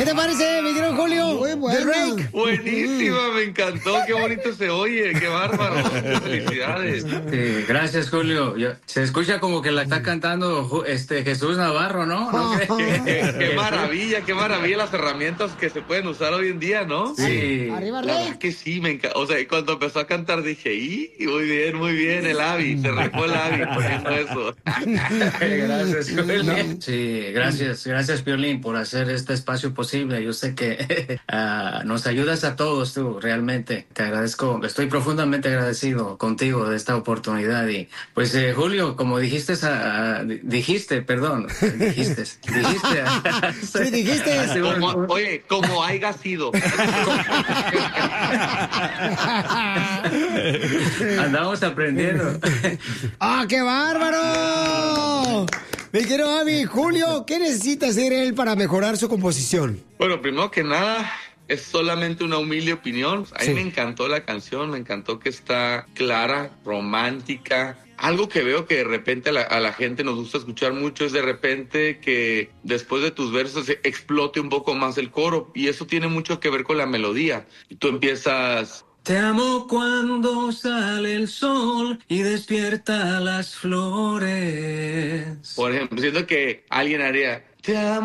¿Qué te parece, mi querido Julio? Muy bueno. The Rake. Buenísima, me encantó, qué bonito se oye, qué bárbaro. Felicidades. Sí, gracias, Julio. Se escucha como que la está cantando Jesús Navarro, ¿no? ¿No crees? Qué maravilla las herramientas que se pueden usar hoy en día, ¿no? Sí. Arriba, La Rey. verdad que sí, me encanta. O sea, cuando empezó a cantar dije, muy bien, el Avi, se rifó el Avi poniendo eso. Gracias, Julio. Sí, gracias, Piolín, por hacer este espacio posible. Yo sé que nos ayudas a todos tú, realmente. Te agradezco, estoy profundamente agradecido contigo de esta oportunidad. Y pues, Julio, como dijiste. Sí, dijiste. Como haya sido. Andamos aprendiendo. ¡Ah, qué bárbaro! Mi querido Avi, Julio, ¿qué necesita hacer él para mejorar su composición? Bueno, primero que nada, es solamente una humilde opinión. A mí Sí. me encantó la canción, me encantó que está clara, romántica. Algo que veo que de repente a la gente nos gusta escuchar mucho es de repente que después de tus versos explote un poco más el coro. Y eso tiene mucho que ver con la melodía. Y tú empiezas... Te amo cuando sale el sol y despierta las flores. Por ejemplo, siento que alguien haría... Te amo